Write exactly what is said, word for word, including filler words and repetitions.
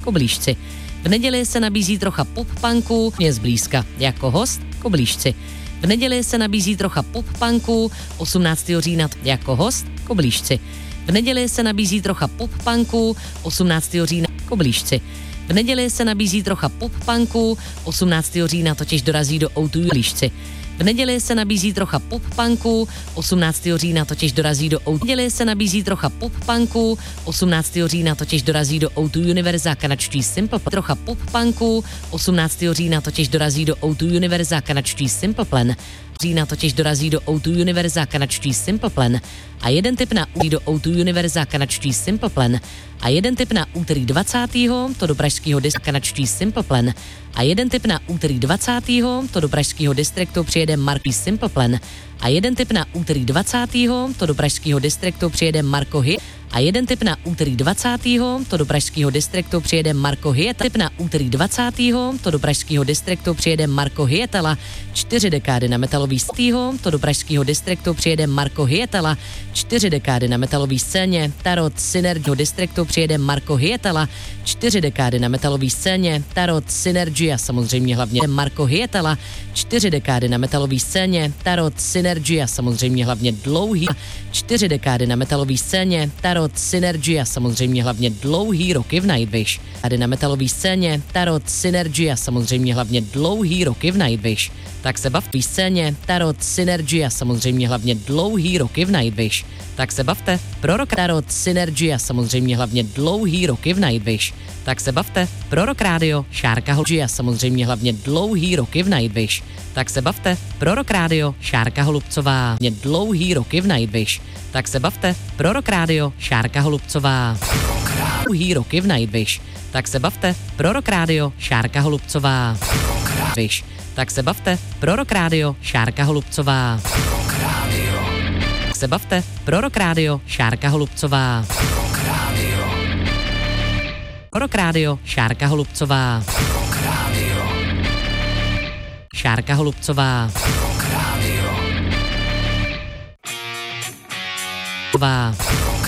Koblížci. V neděli se nabízí trocha pop-punku, mě zblízka, jako host Koblížci. V neděli se nabízí trocha pop-punku, osmnáctého října jako host Koblížci. V neděli se nabízí trocha pop-punku, osmnáctého října Koblížci. V neděli se nabízí trocha pop-punku, osmnáctého října totiž dorazí do O dva Koblížci. V neděli se nabízí trocha pop-punku, osmnáctého října totiž dorazí do O dva. V neděli se nabízí trocha pop-punku, osmnáctého října totiž dorazí do O dva Univerza kanadští Simple Plan. Trocha pop-punku, osmnáctého října totiž dorazí do O dva Univerza kanadští Simple Plan. Října totiž dorazí do O dva Univerza kanadští Simple Plan. A jeden tip na úterý do O dva Univerza kanadští Simple Plan. A jeden tip na úterý dvacátého to do pražského distriktu kanadští Simple Plan. A jeden tip na úterý dvacátého to do pražského distriktu přijede Marky Simple Plan. A jeden tip na úterý dvacátého to do pražského distriktu přijede Marko Hy. A jeden tip na úterý dvacátého to do pražského distriktu přijede Marko Hyetala. Tip na úterý dvacátého to do pražského distriktu přijede Marko Hyetala. Čtyři dekády na metalový scéně to do pražského distriktu přijede Marko Hyetala. Čtyři dekády na metalový scéně Tarot Synergy distriktu přijede Marko Hyetala. Čtyři dekády na metalový scéně Tarot Synergy a samozřejmě hlavně Marko Hyetala. Čtyři dekády na metalový scéně Tarot Synergy a samozřejmě hlavně dlouhý. Čtyři dekády na metalový scéně Tarot Synergy a samozřejmě hlavně dlouhý roky v Nightwish. Tady na metalový scéně Tarot Synergy a samozřejmě hlavně dlouhý roky v Nightwish. Tak se bavte scéně Tarot Synergy a samozřejmě hlavně dlouhý roky v Nightwish. Tak se bavte Prorok Tarot Synergy a samozřejmě hlavně dlouhý roky v Nightwish. Tak se bavte Prorok Rádio Šárka Holubcová a samozřejmě hlavně dlouhý roky v Nightwish. Tak se bavte Prorok Rádio Šárka Holubcová mě dlouhý roky v Nightwish. Tak se bavte Prorok Rádio Šárka Holubcová dlouhý roky v Nightwish. Tak se bavte Prorok Rádio Šárka Holubcová Nightwish. Tak se bavte Prorok Rádio Šárka Holubcová Tak se bavte Prorok Rádio Šárka Holubcová Prorok Rádio Šárka Holubcová Šárka Holubcová Šárka Holubcová